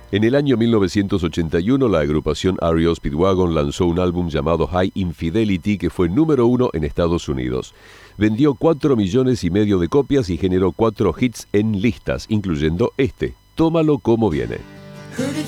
En el año 1981, la agrupación REO Speedwagon lanzó un álbum llamado High Infidelity que fue número 1 en Estados Unidos. Vendió 4,5 millones de copias y generó 4 hits en listas, incluyendo este, Tómalo como viene. Heard it